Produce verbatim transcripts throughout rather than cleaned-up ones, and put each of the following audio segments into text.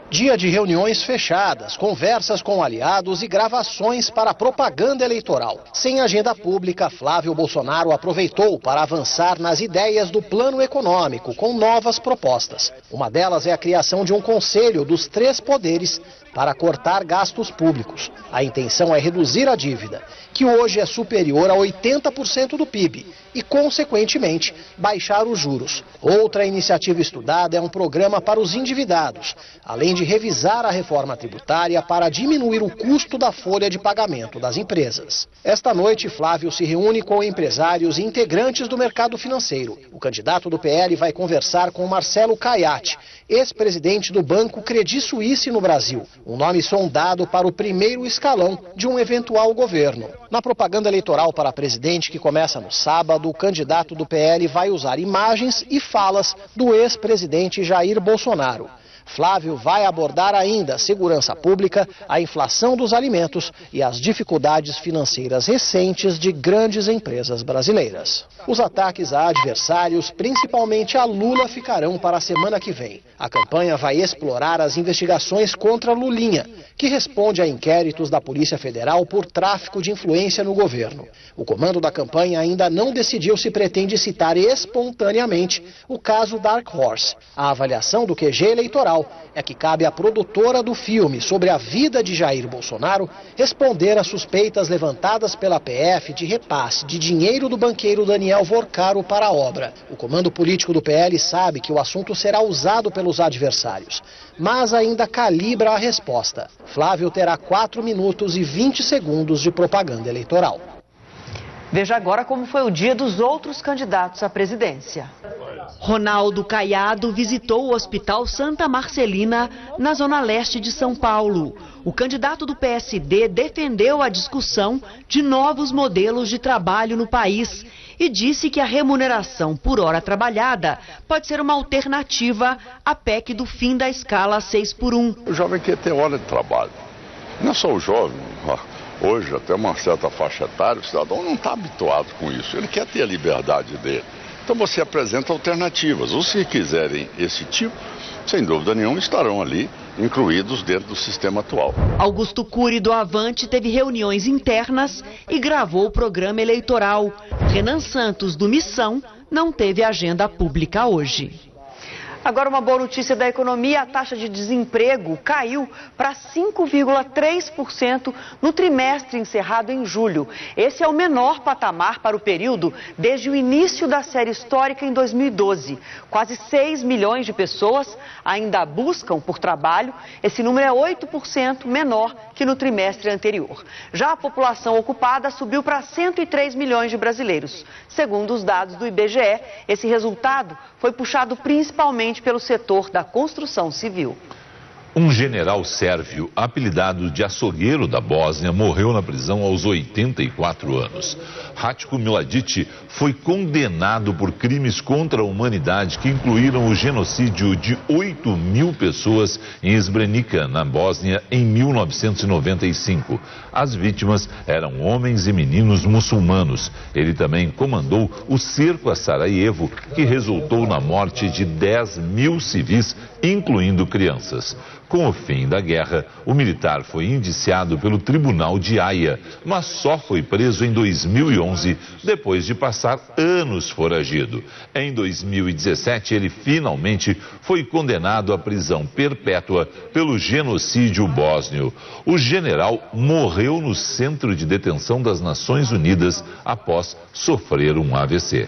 Dia de reuniões fechadas, conversas com aliados e gravações para propaganda eleitoral. Sem agenda pública, Flávio Bolsonaro aproveitou para avançar nas ideias do plano econômico com novas propostas. Uma delas é a criação de um conselho dos três poderes para cortar gastos públicos. A intenção é reduzir a dívida, que hoje é superior a oitenta por cento do P I B, e, consequentemente, baixar os juros. Outra iniciativa estudada é um programa para os endividados, além de revisar a reforma tributária para diminuir o custo da folha de pagamento das empresas. Esta noite, Flávio se reúne com empresários e integrantes do mercado financeiro. O candidato do P L vai conversar com Marcelo Caiati, ex-presidente do Banco Credit Suisse no Brasil, um nome sondado para o primeiro escalão de um eventual governo. Na propaganda eleitoral para presidente, que começa no sábado, o candidato do P L vai usar imagens e falas do ex-presidente Jair Bolsonaro. Flávio vai abordar ainda a segurança pública, a inflação dos alimentos e as dificuldades financeiras recentes de grandes empresas brasileiras. Os ataques a adversários, principalmente a Lula, ficarão para a semana que vem. A campanha vai explorar as investigações contra Lulinha, que responde a inquéritos da Polícia Federal por tráfico de influência no governo. O comando da campanha ainda não decidiu se pretende citar espontaneamente o caso Dark Horse. A avaliação do Q G eleitoral é que cabe à produtora do filme sobre a vida de Jair Bolsonaro responder às suspeitas levantadas pela P F de repasse de dinheiro do banqueiro Daniel Vorcaro para a obra. O comando político do P L sabe que o assunto será usado pelos adversários, mas ainda calibra a resposta. Flávio terá quatro minutos e vinte segundos de propaganda eleitoral. Veja agora como foi o dia dos outros candidatos à presidência. Ronaldo Caiado visitou o Hospital Santa Marcelina, na zona leste de São Paulo. O candidato do P S D defendeu a discussão de novos modelos de trabalho no país e disse que a remuneração por hora trabalhada pode ser uma alternativa à P E C do fim da escala seis por um. O jovem quer ter hora de trabalho. Não é só o jovem. Hoje, até uma certa faixa etária, o cidadão não está habituado com isso. Ele quer ter a liberdade dele. Então você apresenta alternativas. Os que quiserem esse tipo, sem dúvida nenhuma, estarão ali incluídos dentro do sistema atual. Augusto Cury, do Avante, teve reuniões internas e gravou o programa eleitoral. Renan Santos, do Missão, não teve agenda pública hoje. Agora uma boa notícia da economia: a taxa de desemprego caiu para cinco vírgula três por cento no trimestre encerrado em julho. Esse é o menor patamar para o período desde o início da série histórica em dois mil e doze. Quase seis milhões de pessoas ainda buscam por trabalho. Esse número é oito por cento menor que no trimestre anterior. Já a população ocupada subiu para cento e três milhões de brasileiros. Segundo os dados do I B G E, esse resultado foi puxado principalmente pelo setor da construção civil. Um general sérvio, apelidado de açougueiro da Bósnia, morreu na prisão aos oitenta e quatro anos. Ratko Mladic foi condenado por crimes contra a humanidade que incluíram o genocídio de oito mil pessoas em Srebrenica, na Bósnia, em mil novecentos e noventa e cinco. As vítimas eram homens e meninos muçulmanos. Ele também comandou o cerco a Sarajevo, que resultou na morte de dez mil civis, incluindo crianças. Com o fim da guerra, o militar foi indiciado pelo Tribunal de Haia, mas só foi preso em dois mil e onze, depois de passar anos foragido. Em dois mil e dezessete, ele finalmente foi condenado à prisão perpétua pelo genocídio bósnio. O general morreu no Centro de Detenção das Nações Unidas após sofrer um A V C.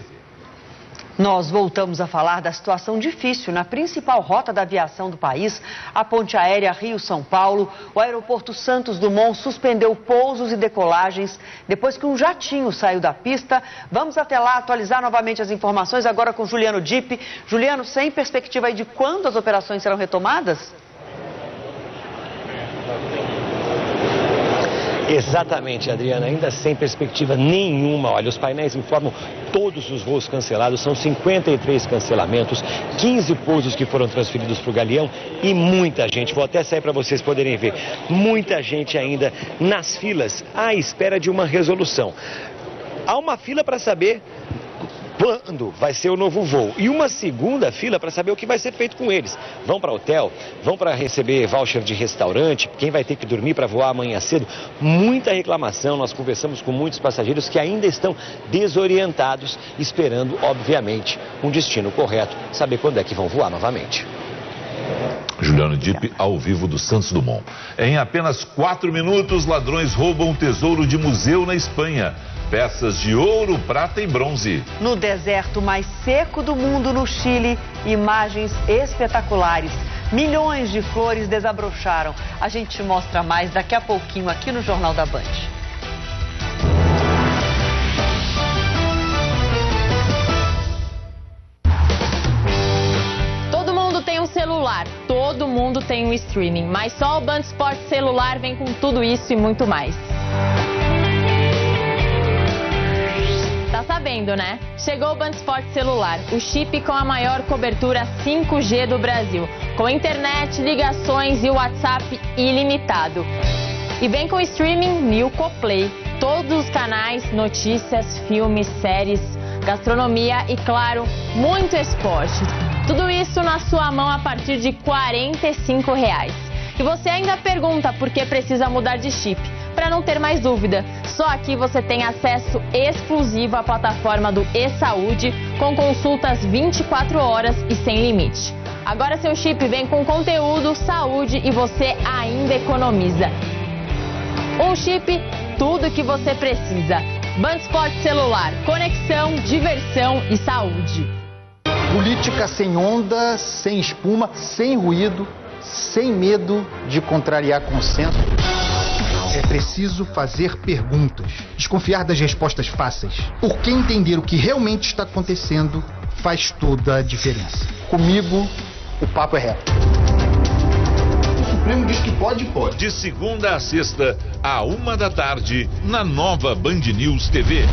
Nós voltamos a falar da situação difícil na principal rota da aviação do país, a ponte aérea Rio-São Paulo. O aeroporto Santos Dumont suspendeu pousos e decolagens depois que um jatinho saiu da pista. Vamos até lá atualizar novamente as informações agora com Juliano Dipp. Juliano, sem perspectiva aí de quando as operações serão retomadas? Exatamente, Adriana, ainda sem perspectiva nenhuma. Olha, os painéis informam todos os voos cancelados, são cinquenta e três cancelamentos, quinze pousos que foram transferidos para o Galeão e muita gente, vou até sair para vocês poderem ver, muita gente ainda nas filas à espera de uma resolução. Há uma fila para saber quando vai ser o novo voo. E uma segunda fila para saber o que vai ser feito com eles. Vão para hotel, vão para receber voucher de restaurante, quem vai ter que dormir para voar amanhã cedo. Muita reclamação, nós conversamos com muitos passageiros que ainda estão desorientados, esperando, obviamente, um destino correto, saber quando é que vão voar novamente. Juliano Dipp, ao vivo do Santos Dumont. Em apenas quatro minutos, ladrões roubam um tesouro de museu na Espanha. Peças de ouro, prata e bronze. No deserto mais seco do mundo, no Chile, imagens espetaculares. Milhões de flores desabrocharam. A gente mostra mais daqui a pouquinho aqui no Jornal da Band. Celular, todo mundo tem um streaming, mas só o Band Esportes celular vem com tudo isso e muito mais. Tá sabendo, né? Chegou o Band Esportes celular, o chip com a maior cobertura cinco G do Brasil, com internet, ligações e WhatsApp ilimitado. E vem com streaming Nilco Play, todos os canais, notícias, filmes, séries, gastronomia e, claro, muito esporte. Tudo isso na sua mão a partir de quarenta e cinco reais. E você ainda pergunta por que precisa mudar de chip. Para não ter mais dúvida, só aqui você tem acesso exclusivo à plataforma do eSaúde, com consultas vinte e quatro horas e sem limite. Agora seu chip vem com conteúdo, saúde e você ainda economiza. Um chip, tudo que você precisa. Band Esportes celular, conexão, diversão e saúde. Política sem onda, sem espuma, sem ruído, sem medo de contrariar consenso. É preciso fazer perguntas, desconfiar das respostas fáceis, porque entender o que realmente está acontecendo faz toda a diferença. Comigo, o papo é reto. O Supremo diz que pode, pode. De segunda a sexta, à uma da tarde, na nova Band News T V.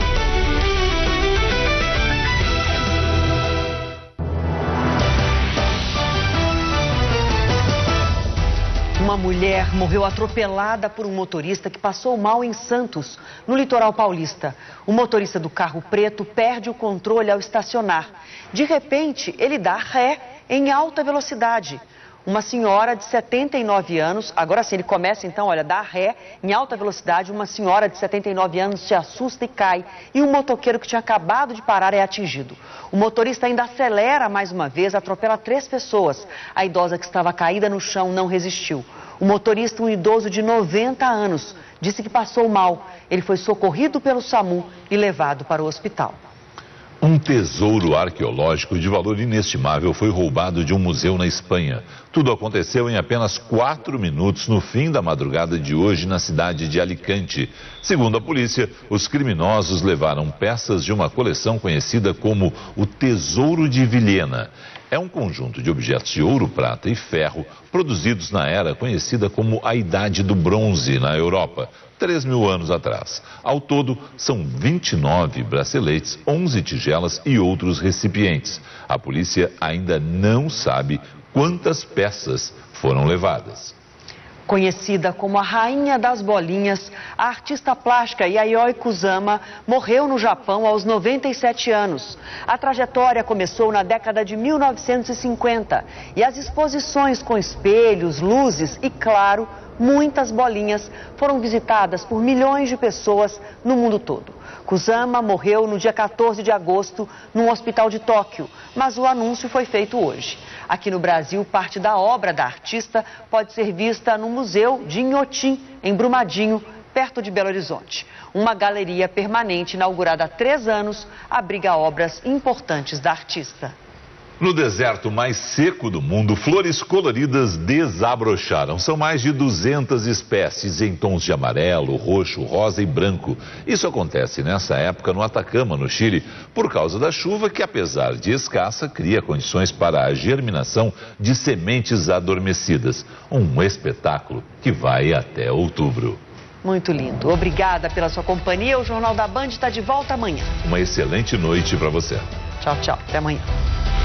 Uma mulher morreu atropelada por um motorista que passou mal em Santos, no litoral paulista. O motorista do carro preto perde o controle ao estacionar. De repente, ele dá ré em alta velocidade. Uma senhora de setenta e nove anos, agora sim, ele começa então, olha, dá ré em alta velocidade, uma senhora de setenta e nove anos se assusta e cai, e um motoqueiro que tinha acabado de parar é atingido. O motorista ainda acelera mais uma vez, atropela três pessoas. A idosa que estava caída no chão não resistiu. O motorista, um idoso de noventa anos, disse que passou mal. Ele foi socorrido pelo SAMU e levado para o hospital. Um tesouro arqueológico de valor inestimável foi roubado de um museu na Espanha. Tudo aconteceu em apenas quatro minutos no fim da madrugada de hoje na cidade de Alicante. Segundo a polícia, os criminosos levaram peças de uma coleção conhecida como o Tesouro de Vilhena. É um conjunto de objetos de ouro, prata e ferro produzidos na era conhecida como a Idade do Bronze na Europa, três mil anos atrás. Ao todo, são vinte e nove braceletes, onze tigelas e outros recipientes. A polícia ainda não sabe quantas peças foram levadas. Conhecida como a rainha das bolinhas, a artista plástica Yayoi Kusama morreu no Japão aos noventa e sete anos. A trajetória começou na década de mil novecentos e cinquenta e as exposições com espelhos, luzes e, claro, muitas bolinhas foram visitadas por milhões de pessoas no mundo todo. Kusama morreu no dia quatorze de agosto num hospital de Tóquio, mas o anúncio foi feito hoje. Aqui no Brasil, parte da obra da artista pode ser vista no Museu de Inhotim, em Brumadinho, perto de Belo Horizonte. Uma galeria permanente inaugurada há três anos abriga obras importantes da artista. No deserto mais seco do mundo, flores coloridas desabrocharam. São mais de duzentas espécies em tons de amarelo, roxo, rosa e branco. Isso acontece nessa época no Atacama, no Chile, por causa da chuva que, apesar de escassa, cria condições para a germinação de sementes adormecidas. Um espetáculo que vai até outubro. Muito lindo. Obrigada pela sua companhia. O Jornal da Band está de volta amanhã. Uma excelente noite para você. Tchau, tchau. Até amanhã.